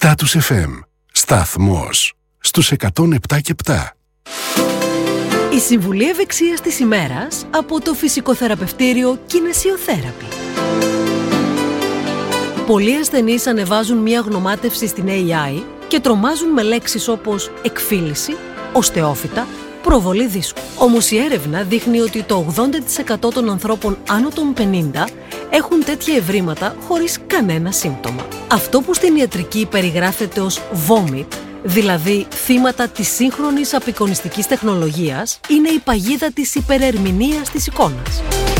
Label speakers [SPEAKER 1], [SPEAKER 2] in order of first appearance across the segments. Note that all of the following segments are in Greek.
[SPEAKER 1] Status FM. Σταθμός στους 107,7.
[SPEAKER 2] Η συμβουλή ευεξίας της ημέρας από το φυσικοθεραπευτήριο Kinesio-Therapy. Πολλοί ασθενείς ανεβάζουν μια γνωμάτευση στην AI και τρομάζουν με λέξεις όπως εκφύλιση, οστεόφυτα, προβολή δίσκου. Όμως η έρευνα δείχνει ότι το 80% των ανθρώπων άνω των 50 έχουν τέτοια ευρήματα χωρίς κανένα σύμπτωμα. Αυτό που στην ιατρική περιγράφεται ως vomit, δηλαδή θύματα της σύγχρονης απεικονιστικής τεχνολογίας, είναι η παγίδα της υπερερμηνείας της εικόνας.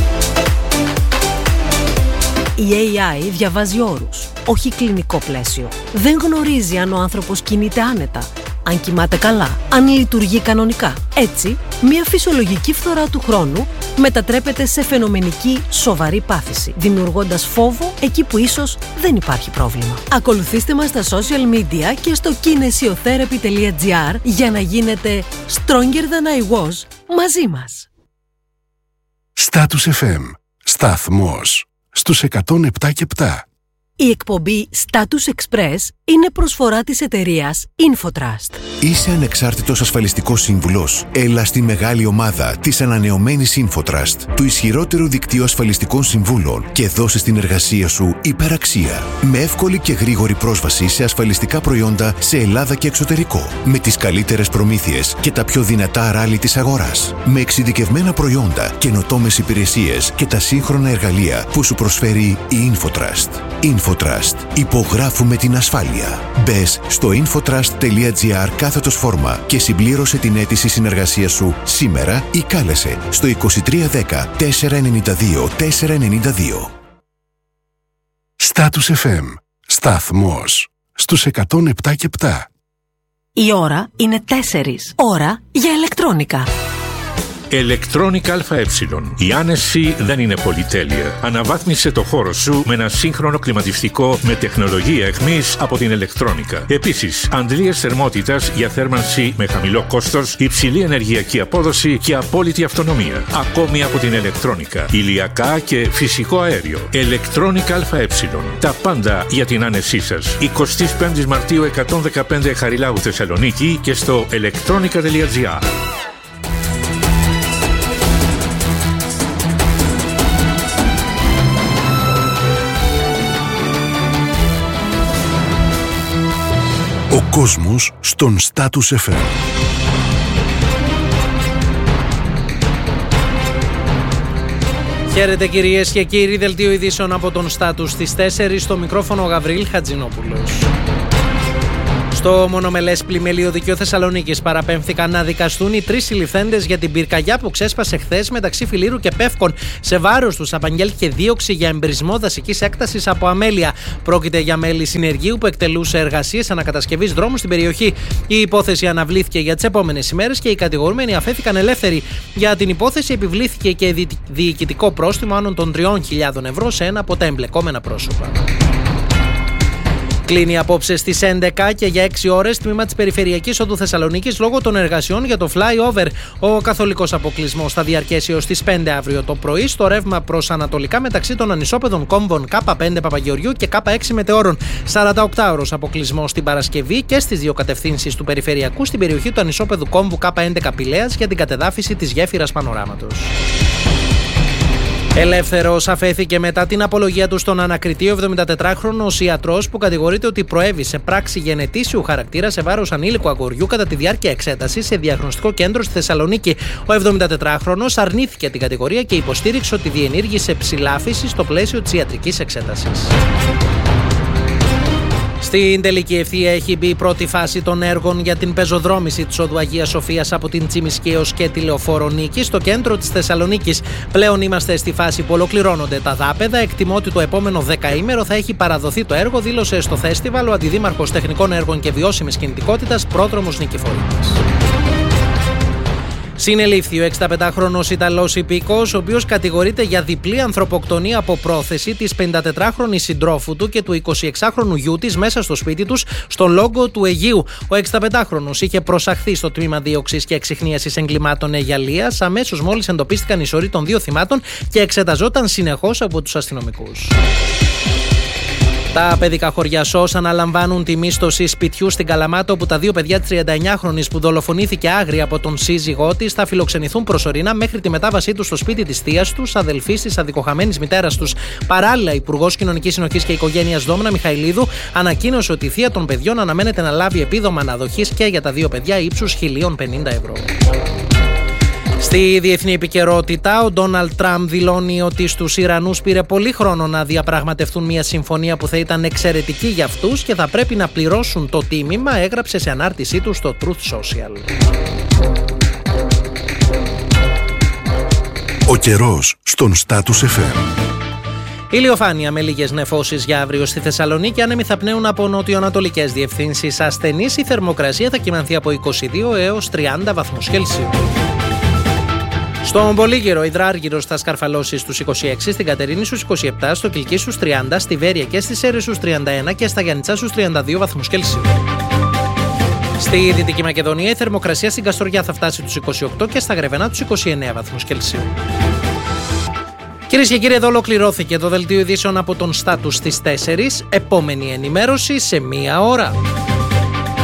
[SPEAKER 2] Η AI διαβάζει όρους, όχι κλινικό πλαίσιο. Δεν γνωρίζει αν ο άνθρωπος κινείται άνετα, αν κοιμάται καλά, αν λειτουργεί κανονικά. Έτσι, μια φυσιολογική φθορά του χρόνου μετατρέπεται σε φαινομενική σοβαρή πάθηση, δημιουργώντας φόβο εκεί που ίσως δεν υπάρχει πρόβλημα. Ακολουθήστε μας στα social media και στο kinesiotherapy.gr για να γίνετε stronger than I was μαζί μας.
[SPEAKER 1] Status FM. Σταθμός στους 107,7.
[SPEAKER 2] Η εκπομπή Status Express είναι προσφορά της εταιρείας InfoTrust.
[SPEAKER 3] Είσαι ανεξάρτητος ασφαλιστικός σύμβουλος? Έλα στη μεγάλη ομάδα της ανανεωμένης InfoTrust, του ισχυρότερου δικτύου ασφαλιστικών συμβούλων, και δώσε στην εργασία σου υπεραξία. Με εύκολη και γρήγορη πρόσβαση σε ασφαλιστικά προϊόντα σε Ελλάδα και εξωτερικό. Με τις καλύτερες προμήθειες και τα πιο δυνατά ράλι της αγοράς. Με εξειδικευμένα προϊόντα, καινοτόμες υπηρεσίες και τα σύγχρονα εργαλεία που σου προσφέρει η InfoTrust. InfoTrust. Υπογράφουμε την ασφάλεια. Μπες στο infotrust.gr/φόρμα και συμπλήρωσε την αίτηση συνεργασίας σου σήμερα ή κάλεσε στο 2310 492 492.
[SPEAKER 1] Status FM. Σταθμός στους 107,7.
[SPEAKER 2] Η ώρα είναι 4. Ώρα για ηλεκτρόνικα.
[SPEAKER 4] Electronic ΑΕ. Η άνεση δεν είναι πολυτέλεια. Αναβάθμισε το χώρο σου με ένα σύγχρονο κλιματιστικό με τεχνολογία εχμής από την Electronica. Επίσης, αντλίες θερμότητας για θέρμανση με χαμηλό κόστος, υψηλή ενεργειακή απόδοση και απόλυτη αυτονομία. Ακόμη από την Electronica. Ηλιακά και φυσικό αέριο. Electronic ΑΕ. Τα πάντα για την άνεσή σας. 25 Μαρτίου 115 Χαριλάου Θεσσαλονίκη και στο electronica.gr.
[SPEAKER 1] Ο κόσμος στον Status FM.
[SPEAKER 5] Χαίρετε κυρίες και κύριοι, δελτίο ειδήσεων από τον Status στις 4, στο μικρόφωνο ο Γαβριήλ Χατζηνόπουλος. Στο μονομελές πλημμυλείο Δικείο Θεσσαλονίκης παραπέμφθηκαν να δικαστούν οι 3 συλληφθέντες για την πυρκαγιά που ξέσπασε χθες μεταξύ Φιλήρου και Πεύκων. Σε βάρος τους απαγγέλθηκε δίωξη για εμπρισμό δασικής έκτασης από αμέλεια. Πρόκειται για μέλη συνεργείου που εκτελούσε εργασίες ανακατασκευής δρόμου στην περιοχή. Η υπόθεση αναβλήθηκε για τις επόμενες ημέρες και οι κατηγορούμενοι αφέθηκαν ελεύθεροι. Για την υπόθεση επιβλήθηκε και διοικητικό πρόστιμο άνω των 3.000 ευρώ σε ένα από τα εμπλεκόμενα πρόσωπα. Κλείνει απόψε στις 11 και για 6 ώρες τμήμα της Περιφερειακής Οδού Θεσσαλονίκης λόγω των εργασιών για το flyover. Ο καθολικός αποκλεισμός θα διαρκέσει έως τις 5 αύριο το πρωί στο ρεύμα προς ανατολικά μεταξύ των ανισόπεδων κόμβων K5 Παπαγεωργιού και K6 Μετεώρων. 48 ώρος αποκλεισμός την Παρασκευή και στις δύο κατευθύνσεις του Περιφερειακού στην περιοχή του ανισόπεδου κόμβου K11 Πηλαίας για την κατεδάφιση της γέφυρας Πανοράματος. Ελεύθερος αφέθηκε μετά την απολογία του στον ανακριτή ο 74χρονος ιατρός που κατηγορείται ότι προέβη σε πράξη γενετήσιου χαρακτήρα σε βάρος ανήλικου αγοριού κατά τη διάρκεια εξέτασης σε διαγνωστικό κέντρο στη Θεσσαλονίκη. Ο 74χρονος αρνήθηκε την κατηγορία και υποστήριξε ότι διενήργησε ψηλάφιση στο πλαίσιο της ιατρικής εξέτασης. Στην τελική ευθεία έχει μπει η πρώτη φάση των έργων για την πεζοδρόμηση της οδού Αγίας Σοφίας από την Τσιμισκή έως και τη Λεωφόρο Νίκη στο κέντρο της Θεσσαλονίκης. Πλέον είμαστε στη φάση που ολοκληρώνονται τα δάπεδα. Εκτιμώ ότι το επόμενο δεκαήμερο θα έχει παραδοθεί το έργο, δήλωσε στο φεστιβάλ ο Αντιδήμαρχος Τεχνικών Έργων και Βιώσιμης Κινητικότητας Πρόδρομος Νικηφορίδης. Συνελήφθη ο 65χρονος Ιταλός υπήκοος, ο οποίος κατηγορείται για διπλή ανθρωποκτονία από πρόθεση της 54χρονης συντρόφου του και του 26χρονου γιού της μέσα στο σπίτι τους στον Λόγκο του Αιγείου. Ο 65χρονος είχε προσαχθεί στο τμήμα δίωξης και εξιχνίασης εγκλημάτων Αιγιαλίας αμέσως μόλις εντοπίστηκαν οι σωροί των δύο θυμάτων και εξεταζόταν συνεχώς από τους αστυνομικούς. Τα παιδικά χωριά ΣΟΣ αναλαμβάνουν τη μίσθωση σπιτιού στην Καλαμάτα, όπου τα δύο παιδιά της 39χρονης που δολοφονήθηκε άγρια από τον σύζυγό της θα φιλοξενηθούν προσωρινά μέχρι τη μετάβασή τους στο σπίτι της θείας τους, αδελφής της αδικοχαμένης μητέρας τους. Παράλληλα, Υπουργός Κοινωνικής Συνοχής και Οικογένειας Δόμνα Μιχαηλίδου ανακοίνωσε ότι η θεία των παιδιών αναμένεται να λάβει επίδομα αναδοχής και για τα δύο παιδιά ύψους 1.050 ευρώ. Στη διεθνή επικαιρότητα, ο Ντόναλντ Τραμπ δηλώνει ότι στους Ιρανούς πήρε πολύ χρόνο να διαπραγματευτούν μια συμφωνία που θα ήταν εξαιρετική για αυτούς και θα πρέπει να πληρώσουν το τίμημα, έγραψε σε ανάρτησή του στο Truth Social.
[SPEAKER 1] Ο καιρός στον Status FM.
[SPEAKER 5] Ηλιοφάνεια με λίγες νεφώσεις για αύριο στη Θεσσαλονίκη. Άνεμοι θα πνέουν από νοτιοανατολικές διευθύνσεις. Ασθενής, η θερμοκρασία θα κυμανθεί από 22 έως 30 βαθμούς Κελσίου. Στον Πολύγυρο, υδράργυρος θα σκαρφαλώσει στους 26, στην Κατερίνη στους 27, στο Κιλκί στους 30, στη Βέρεια και στις Σέρρες στους 31 και στα Γιαννιτσά στους 32 βαθμούς Κελσίου. Στη Δυτική Μακεδονία, η θερμοκρασία στην Καστοριά θα φτάσει τους 28 και στα Γρεβενά τους 29 βαθμούς Κελσίου. Κυρίες και κύριοι, εδώ ολοκληρώθηκε το δελτίο ειδήσεων από τον Status στις 4. Επόμενη ενημέρωση σε 1 ώρα.